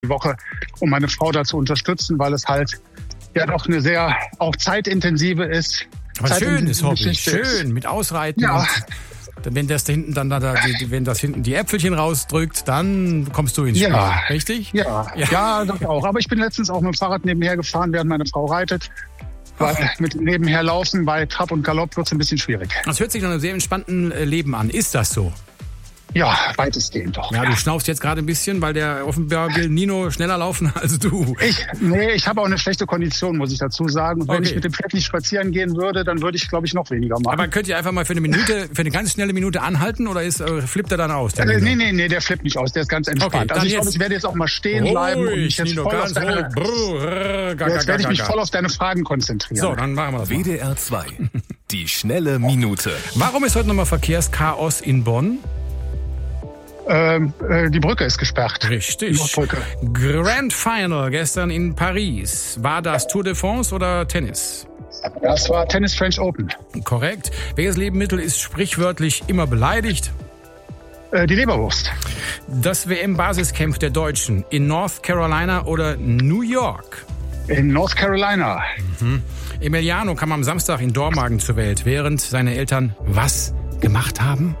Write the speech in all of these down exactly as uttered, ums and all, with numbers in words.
die Woche, um meine Frau da zu unterstützen, weil es halt ja doch eine sehr auch zeitintensive ist. Aber schön ist Hobby, schön, mit Ausreiten. Ja. Und wenn das da hinten dann da, da die, wenn das hinten die Äpfelchen rausdrückt, dann kommst du ins Spiel, ja. richtig? Ja, ja, ja, das auch. Aber ich bin letztens auch mit dem Fahrrad nebenher gefahren, während meine Frau reitet. Weil mit nebenher laufen bei Trab und Galopp wird es ein bisschen schwierig. Das hört sich nach einem sehr entspannten Leben an. Ist das so? Ja, weitestgehend doch. Ja, du schnaufst jetzt gerade ein bisschen, weil der offenbar will Nino schneller laufen als du. Ich, nee, ich habe auch eine schlechte Kondition, muss ich dazu sagen. Und wenn Okay. ich mit dem Pferd nicht spazieren gehen würde, dann würde ich, glaube ich, noch weniger machen. Aber könnt ihr einfach mal für eine Minute, für eine ganz schnelle Minute anhalten oder ist, äh, flippt er dann aus? Der äh, Nino? nee, nee, nee, der flippt nicht aus, der ist ganz entspannt. Okay, dann also ich jetzt- glaube, ich werde jetzt auch mal stehen bleiben und mich Ruhig, jetzt Nino, voll auf ganz deine, ruhig. Brrr, ga, ga, jetzt werde ich ga, mich ga. voll auf deine Fragen konzentrieren. So, dann machen wir das mal. W D R zwei. Die schnelle Minute. Warum ist heute nochmal Verkehrschaos in Bonn? Ähm, äh, die Brücke ist gesperrt. Richtig. Nordbrücke. Grand Final gestern in Paris. War das Tour de France oder Tennis? Das war Tennis French Open. Korrekt. Welches Lebensmittel ist sprichwörtlich immer beleidigt? Äh, die Leberwurst. Das W M-Basiscamp der Deutschen in North Carolina oder New York? In North Carolina. Emiliano kam am Samstag in Dormagen zur Welt, während seine Eltern was gemacht haben?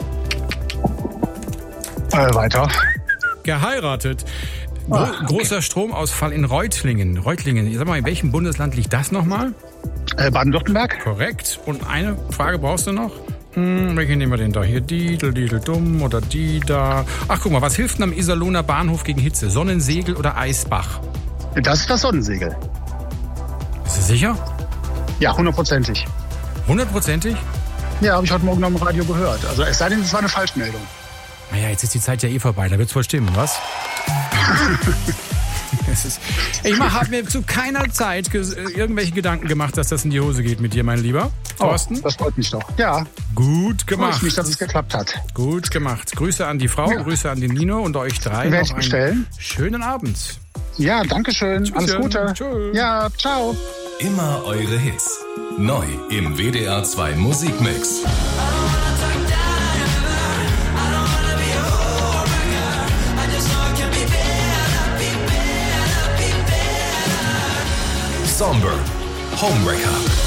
Äh, weiter. Geheiratet. Gro Ah, okay. Großer Stromausfall in Reutlingen. Reutlingen, sag mal, in welchem Bundesland liegt das nochmal? Äh, Baden-Württemberg. Korrekt. Und eine Frage brauchst du noch? Hm, welche nehmen wir denn da? Hier Didel, Didel, Dumm oder die da? Ach, guck mal, was hilft denn am Iserlohner Bahnhof gegen Hitze? Sonnensegel oder Eisbach? Das ist das Sonnensegel. Bist du sicher? Ja, hundertprozentig. Hundertprozentig? Ja, habe ich heute Morgen noch im Radio gehört. Also es sei denn, es war eine Falschmeldung. Naja, jetzt ist die Zeit ja eh vorbei, da wird's wohl stimmen, was? Es ist, ich habe mir zu keiner Zeit ges- irgendwelche Gedanken gemacht, dass das in die Hose geht mit dir, mein Lieber. Thorsten? Oh, das freut mich doch. Ja, Gut freut gemacht. mich, dass es geklappt hat. Gut gemacht. Grüße an die Frau, Ja. Grüße an den Nino und euch drei. Werde Noch ich einen bestellen. Schönen Abend. Ja, danke schön. Alles Tschüsschen. Gute. Tschö. Ja, ciao. Immer eure Hits. Neu im W D R zwei Musikmix. Somber. Homewrecker.